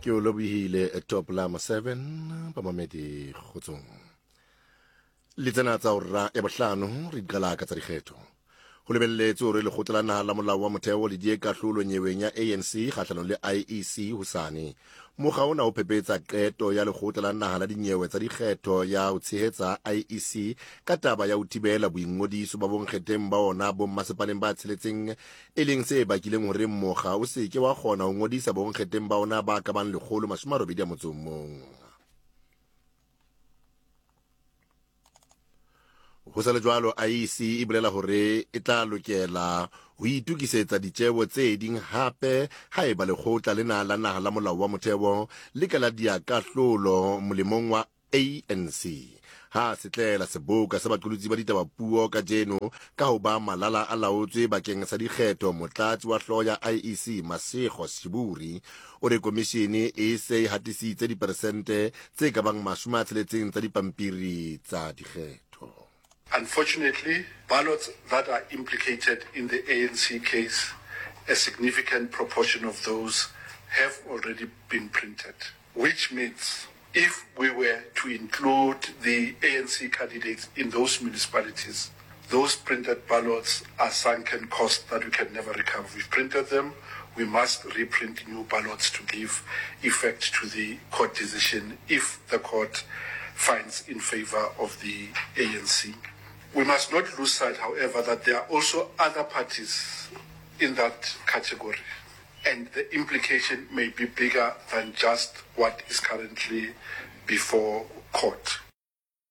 ke o lobihile top la 7 pamamedi kgotsong le tsena tsa urra ya bohlano re qala ka tsa dikgetho ho lebelletse hore le khotla naha la molao wa motheo le die kahlolo nyeweng ya ANC kgahlano le IEC hosane mokga ona o phepetsa qeto ya lekgotla la naha la dinyewe tsa dikgetho ya ho tshehetsa IEC ka taba ya ho thibela boingodiso ba bonkgetheng ba ona bo masepaleng ba tsheletseng e leng se bakileng hore mokga o se ke wa kgona ho ngodisa bonkgetheng ba ona ba ka bang 181. Ho sa le jwalo IEC e bolela hore e tla lokela ho itukisetsa ditjeho tse ding hape haeba lekgotla lena la naha la molao wa motheo le ka la dia kahlolo molemong wa ANC ha setlela seboka sa baqolotsi ba ditaba puo ka jeno ka ho ba malala a laotswe bakeng sa dikgetho motlatsi wa hlooho ya IEC Masego Siburi o re komishene e se hatisitse diperesente tse ka bang 60 tsa dipampiri tsa dikgetho. Unfortunately, ballots that are implicated in the ANC case, a significant proportion of those have already been printed, which means if we were to include the ANC candidates in those municipalities, those printed ballots are sunken costs that we can never recover. We've printed them. We must reprint new ballots to give effect to the court decision if the court finds in favor of the ANC. We must not lose sight, however, that there are also other parties in that category, and the implication may be bigger than just what is currently before court.